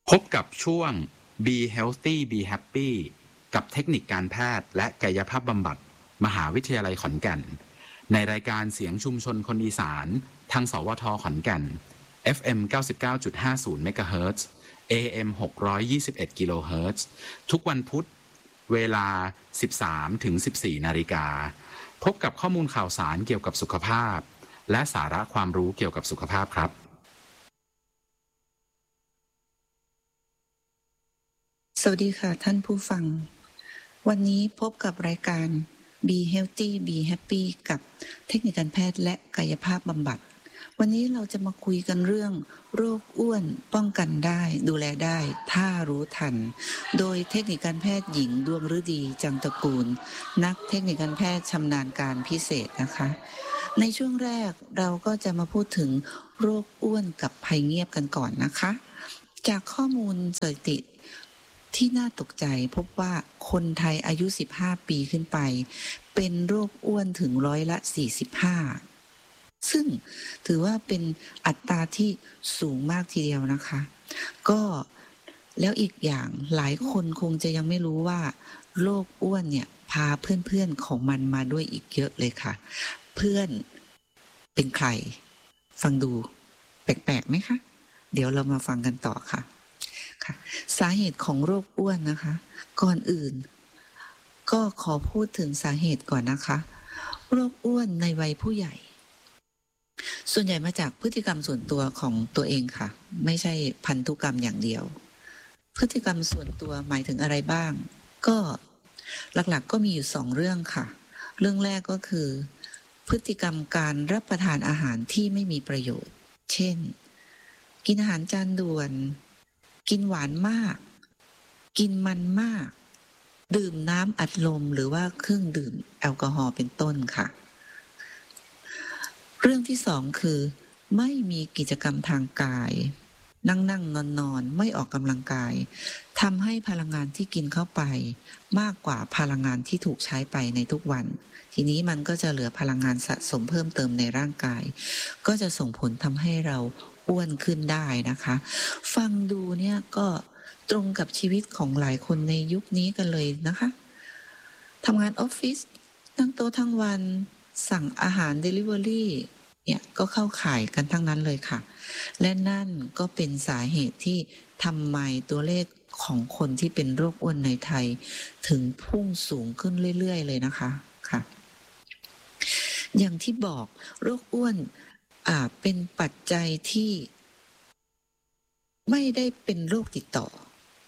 พบกับช่วง Be Healthy Be Happy กับเทคนิคการแพทย์และกายภาพบำบัดมหาวิทยาลัยขอนแก่นในรายการเสียงชุมชนคนอีสานทางสวทขอนแก่น FM 99.50 เมกะเฮิรตซ์ AM 621 กิโลเฮิรตซ์ทุกวันพุธเวลา 13-14 นาฬิกาพบกับข้อมูลข่าวสารเกี่ยวกับสุขภาพและสาระความรู้เกี่ยวกับสุขภาพครับสวัสดีค่ะท่านผู้ฟังวันนี้พบกับรายการ Be Healthy Be Happy กับเทคนิคการแพทย์และกายภาพบำบัดวันนี้เราจะมาคุยกันเรื่องโรคอ้วนป้องกันได้ดูแลได้ถ้ารู้ทันโดยเทคนิคการแพทย์หญิงดวงฤดีจังตระกูลนักเทคนิคการแพทย์ชำนาญการพิเศษนะคะในช่วงแรกเราก็จะมาพูดถึงโรคอ้วนกับภัยเงียบกันก่อนนะคะจากข้อมูลสถิติที่น่าตกใจพบว่าคนไทยอายุ 15 ปีขึ้นไปเป็นโรคอ้วนถึง45%ซึ่งถือว่าเป็นอัตราที่สูงมากทีเดียวนะคะก็แล้วอีกอย่างหลายคนคงจะยังไม่รู้ว่าโรคอ้วนเนี่ยพาเพื่อนๆของมันมาด้วยอีกเยอะเลยค่ะเพื่อนเป็นใครฟังดูแปลกๆไหมคะเดี๋ยวเรามาฟังกันต่อค่ะสาเหตุของโรคอ้วนนะคะก่อนอื่นก็ขอพูดถึงสาเหตุก่อนนะคะโรคอ้วนในวัยผู้ใหญ่ส่วนใหญ่มาจากพฤติกรรมส่วนตัวของตัวเองค่ะไม่ใช่พันธุกรรมอย่างเดียวพฤติกรรมส่วนตัวหมายถึงอะไรบ้างก็หลักๆก็มีอยู่2 เรื่องค่ะเรื่องแรกก็คือพฤติกรรมการรับประทานอาหารที่ไม่มีประโยชน์เช่นกินอาหารจานด่วนกินหวานมากกินมันมากดื่มน้ำอัดลมหรือว่าเครื่องดื่มแอลกอฮอล์เป็นต้นค่ะเรื่องที่2คือไม่มีกิจกรรมทางกายนั่งนอนไม่ออกกำลังกายทำให้พลังงานที่กินเข้าไปมากกว่าพลังงานที่ถูกใช้ไปในทุกวันทีนี้มันก็จะเหลือพลังงานสะสมเพิ่มเติมในร่างกายก็จะส่งผลทำให้เราอ้วนขึ้นได้นะคะฟังดูเนี่ยก็ตรงกับชีวิตของหลายคนในยุคนี้กันเลยนะคะทำงานออฟฟิศนั่งโต๊ะทั้งวันสั่งอาหาร Delivery เนี่ยก็เข้าข่ายกันทั้งนั้นเลยค่ะและนั่นก็เป็นสาเหตุที่ทำไมตัวเลขของคนที่เป็นโรคอ้วนในไทยถึงพุ่งสูงขึ้นเรื่อยๆเลยนะคะค่ะอย่างที่บอกโรคอ้วนเป็นปัจจัยที่ไม่ได้เป็นโรคติดต่อ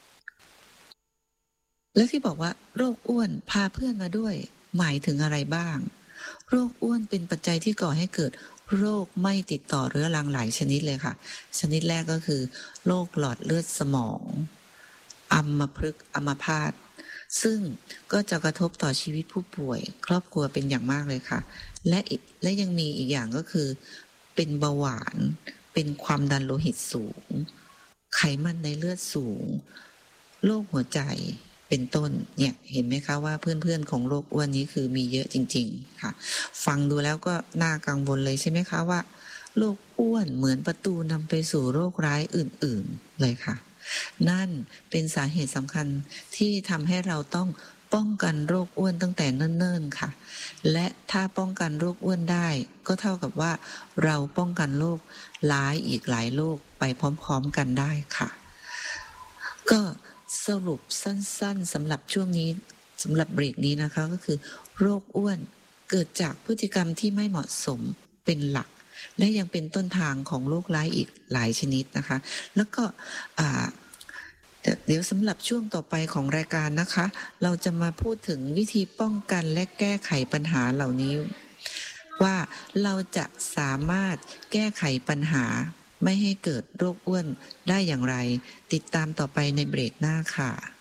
และที่บอกว่าโรคอ้วนพาเพื่อนมาด้วยหมายถึงอะไรบ้างโรคอ้วนเป็นปัจจัยที่ก่อให้เกิดโรคไม่ติดต่อเรื้อรังหลายชนิดเลยค่ะชนิดแรกก็คือโรคหลอดเลือดสมองอัมพฤกษ์อัมพาตซึ่งก็จะกระทบต่อชีวิตผู้ป่วยครอบครัวเป็นอย่างมากเลยค่ะและยังมีอีกอย่างก็คือเป็นเบาหวานเป็นความดันโลหิตสูงไขมันในเลือดสูงโรคหัวใจเป็นต้นเนี่ยเห็นไหมคะว่าเพื่อนๆของโรคอ้วนนี้คือมีเยอะจริงๆค่ะฟังดูแล้วก็น่ากังวลเลยใช่ไหมคะว่าโรคอ้วนเหมือนประตูนำไปสู่โรคร้ายอื่นๆเลยค่ะนั่นเป็นสาเหตุสำคัญที่ทำให้เราต้องป้องกันโรคอ้วนตั้งแต่เนิ่นๆค่ะและถ้าป้องกันโรคอ้วนได้ก็เท่ากับว่าเราป้องกันโรคร้ายอีกหลายโรคไปพร้อมๆกันได้ค่ะก็สรุปสั้นๆสำหรับช่วงนี้สำหรับเบรกนี้นะคะก็คือโรคอ้วนเกิดจากพฤติกรรมที่ไม่เหมาะสมเป็นหลักและยังเป็นต้นทางของโรคร้ายอีกหลายชนิดนะคะแล้วก็เดี๋ยวสำหรับช่วงต่อไปของรายการนะคะเราจะมาพูดถึงวิธีป้องกันและแก้ไขปัญหาเหล่านี้ว่าเราจะสามารถแก้ไขปัญหาไม่ให้เกิดโรคอ้วนได้อย่างไรติดตามต่อไปในเบรกหน้าค่ะ